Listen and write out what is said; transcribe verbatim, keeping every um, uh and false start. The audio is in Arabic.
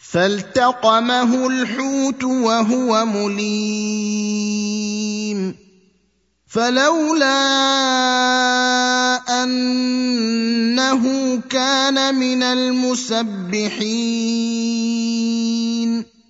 فالتقمه الحوت وهو مليم فلولا انه كان من المسبحين